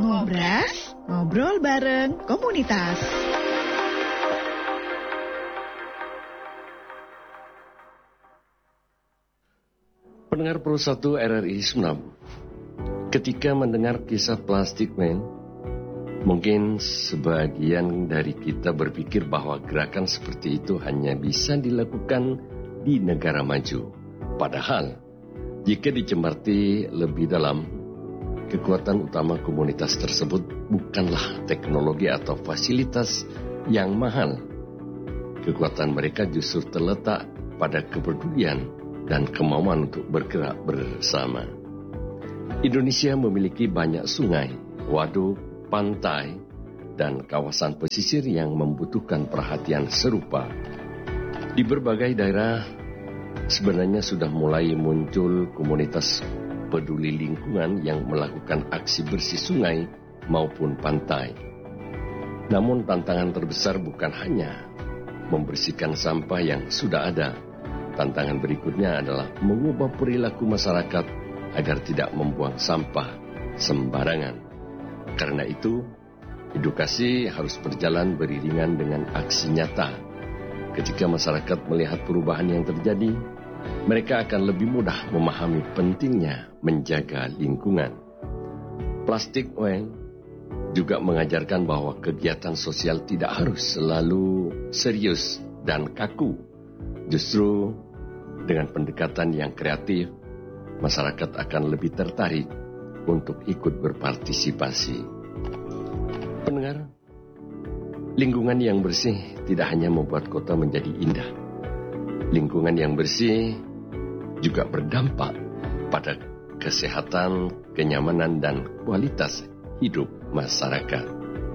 Ngobras, ngobrol bareng komunitas. Pendengar Pro 1 RRI Sumeneb, ketika mendengar kisah Plastic Man, mungkin sebagian dari kita berpikir bahwa gerakan seperti itu hanya bisa dilakukan di negara maju. Padahal, jika dicermati lebih dalam, kekuatan utama komunitas tersebut bukanlah teknologi atau fasilitas yang mahal. Kekuatan mereka justru terletak pada kepedulian dan kemauan untuk bergerak bersama. Indonesia memiliki banyak sungai, waduk, pantai, dan kawasan pesisir yang membutuhkan perhatian serupa. Di berbagai daerah sebenarnya sudah mulai muncul komunitas peduli lingkungan yang melakukan aksi bersih sungai maupun pantai. Namun tantangan terbesar bukan hanya membersihkan sampah yang sudah ada. Tantangan berikutnya adalah mengubah perilaku masyarakat agar tidak membuang sampah sembarangan. Karena itu, edukasi harus berjalan beriringan dengan aksi nyata. Ketika masyarakat melihat perubahan yang terjadi, mereka akan lebih mudah memahami pentingnya menjaga lingkungan. Plastic Man juga mengajarkan bahwa kegiatan sosial tidak harus selalu serius dan kaku. Justru dengan pendekatan yang kreatif, masyarakat akan lebih tertarik untuk ikut berpartisipasi. Pendengar, lingkungan yang bersih tidak hanya membuat kota menjadi indah. Lingkungan yang bersih juga berdampak pada kesehatan, kenyamanan, dan kualitas hidup masyarakat.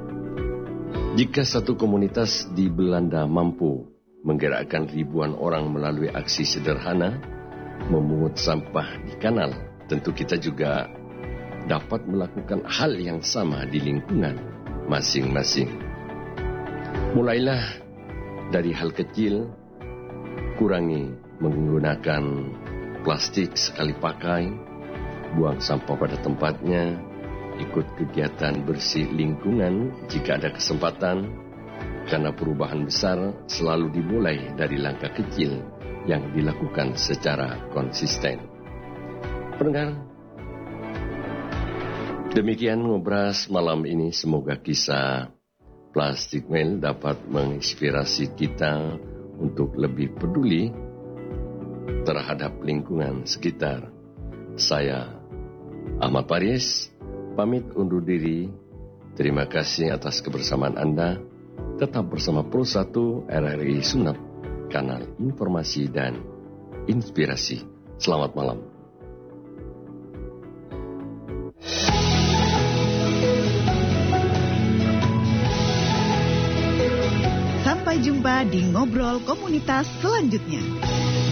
Jika satu komunitas di Belanda mampu menggerakkan ribuan orang melalui aksi sederhana, memungut sampah di kanal, tentu kita juga dapat melakukan hal yang sama di lingkungan masing-masing. Mulailah dari hal kecil, kurangi menggunakan plastik sekali pakai, buang sampah pada tempatnya, ikut kegiatan bersih lingkungan jika ada kesempatan, karena perubahan besar selalu dimulai dari langkah kecil yang dilakukan secara konsisten. Pendengar, demikian ngobras malam ini. Semoga kisah Plastic Man dapat menginspirasi kita untuk lebih peduli terhadap lingkungan sekitar. Saya, Ahmad Paris, pamit undur diri. Terima kasih atas kebersamaan Anda. Tetap bersama Pro 1 RRI Sumeneb, kanal informasi dan inspirasi. Selamat malam. Sampai jumpa di ngobrol komunitas selanjutnya.